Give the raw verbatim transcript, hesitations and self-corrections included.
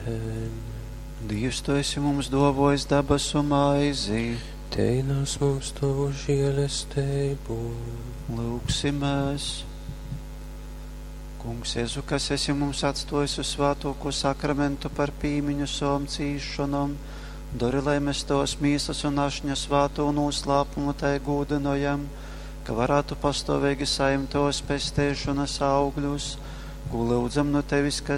Āmen. Dievs, tu esi mums dovojis dabasu maizi. Teinas mums tavu žēlastību. Lūksimies. Kungs Jēzu, kas esi mums atstājis uz svētāko sakramentu par pīmiņu savam cīšanam, dari, lai mēs tos mīsas un ašņa svēto noslēpumu tai gūdinojam, ka varētu pastāvīgi saimtos pestēšanas augļus, ko lūdzam no tevis, kas